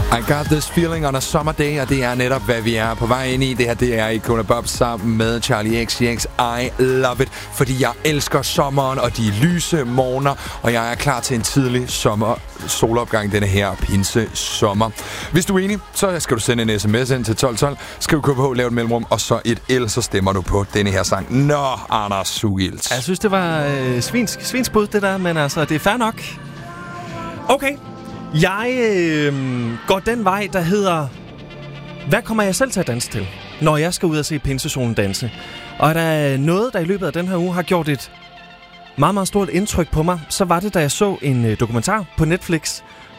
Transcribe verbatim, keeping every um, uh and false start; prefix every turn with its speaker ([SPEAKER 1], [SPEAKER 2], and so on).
[SPEAKER 1] I got this feeling on a summer day, og det er netop, hvad vi er på vej ind i. Det her, det er Icona Pop sammen med Charlie X C X. I love it, fordi jeg elsker sommeren og de lyse morgener, og jeg er klar til en tidlig sommer solopgang denne her pinse sommer. Hvis du er enig, så skal du sende en sms ind til tolv tolv. Skriv K P H, lav et mellemrum, og så et L, så stemmer du på denne her sang. Nå, Anders Sugilt.
[SPEAKER 2] Jeg synes, det var øh, svinsk, svinsk bud, det der, men altså, det er fair nok. Okay. Jeg øh, går den vej, der hedder, hvad kommer jeg selv til at danse til, når jeg skal ud og se Pinsesolen danse? Og er der noget, der i løbet af den her uge har gjort et meget, meget stort indtryk på mig, så var det, da jeg så en øh, dokumentar på Netflix